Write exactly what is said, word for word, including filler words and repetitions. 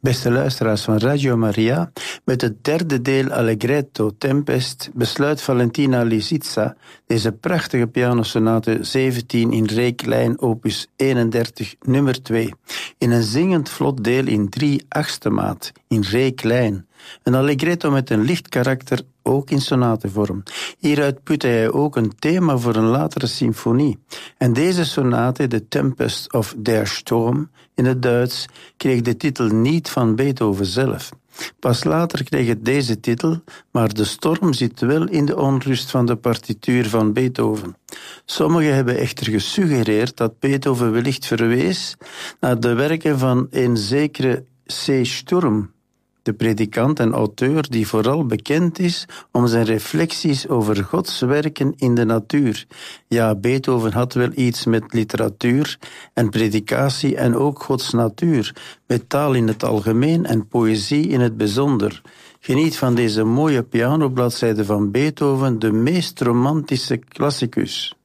Beste luisteraars van Radio Maria, met het derde deel Allegretto Tempest besluit Valentina Lisitsa deze prachtige pianosonate zeventien in re klein opus eenendertig nummer twee in een zingend vlot deel in drie achtste maat in re klein. Een allegretto met een licht karakter, ook in sonatevorm. Hieruit putte hij ook een thema voor een latere symfonie. En deze sonate, The Tempest of Der Sturm in het Duits, kreeg de titel niet van Beethoven zelf. Pas later kreeg het deze titel, maar de storm zit wel in de onrust van de partituur van Beethoven. Sommigen hebben echter gesuggereerd dat Beethoven wellicht verwees naar de werken van een zekere C. Sturm, de predikant en auteur die vooral bekend is om zijn reflecties over Gods werken in de natuur. Ja, Beethoven had wel iets met literatuur en predikatie en ook Gods natuur, met taal in het algemeen en poëzie in het bijzonder. Geniet van deze mooie pianobladzijde van Beethoven, de meest romantische klassicus.